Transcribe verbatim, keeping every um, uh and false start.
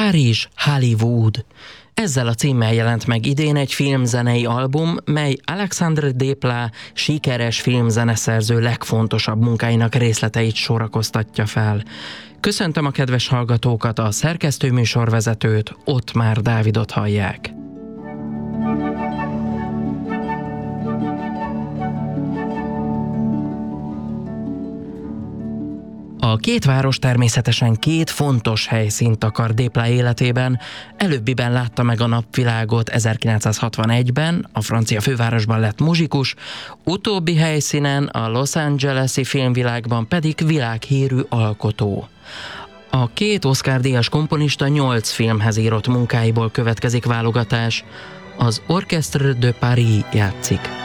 Párizs, Hollywood. Ezzel a címmel jelent meg idén egy filmzenei album, mely Alexandre Desplat sikeres filmzeneszerző legfontosabb munkáinak részleteit sorakoztatja fel. Köszöntöm a kedves hallgatókat, a szerkesztőműsorvezetőt, Ottmár Dávidot hallják. A két város természetesen két fontos helyszínt akar Desplat életében. Előbbiben látta meg a napvilágot ezerkilencszázhatvanegyben, a francia fővárosban lett muzsikus, utóbbi helyszínen, a Los Angeles-i filmvilágban pedig világhírű alkotó. A két Oscar-díjas komponista nyolc filmhez írott munkáiból következik válogatás. Az Orchestre de Paris játszik.